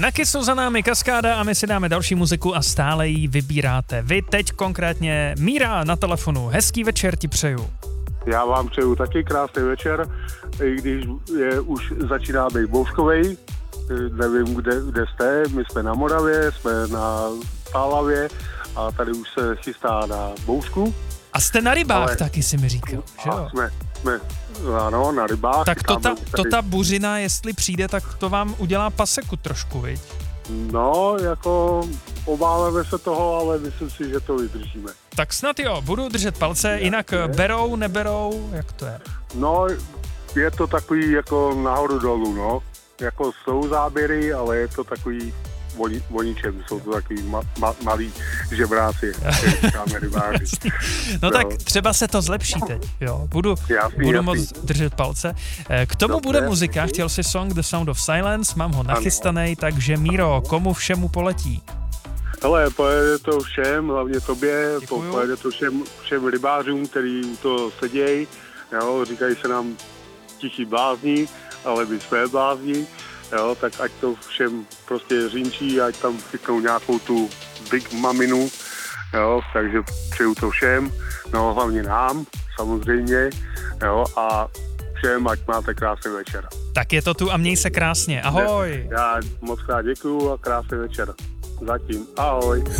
Na Kissu za námi Kaskáda a my si dáme další muziku a stále ji vybíráte. Vy teď konkrétně Míra na telefonu. Hezký večer ti přeju. Já vám přeju taky krásný večer, i když už začíná být bouřkovej. Nevím, kde jste, my jsme na Moravě, jsme na Pálavě a tady už se chystá na bouřku. A jste na rybách taky, si mi říkal, že jo? Jsme ano, na rybách. Tak to ta buřina, jestli přijde, tak to vám udělá paseku trošku, viď? No, jako obáváme se toho, ale myslím si, že to vydržíme. Tak snad jo, budu držet palce, jinak berou, neberou, jak to je? No, je to takový jako nahoru dolů, no. Jako jsou záběry, ale je to takový o ničem, jsou to takový malí žebráci, říkáme rybáři. No tak třeba se to zlepší teď, jo. Budu moc držet palce. K tomu bude muzika, chtěl si song The Sound of Silence, mám ho nachystaný, takže Míro, komu všemu poletí? Hele, pojede to všem, hlavně tobě, pojede to všem rybářům, který u toho sedějí, jo, říkají se nám tichý blázni, ale my jsme blázni, jo, tak ať to všem prostě řinčí, ať tam chytnou nějakou tu big maminu, jo, takže přeju to všem, no hlavně nám, samozřejmě, jo, a všem, ať máte krásný večer. Tak je to tu a měj se krásně, ahoj. Já moc krát děkuju a krásný večer. Zatím, ahoj.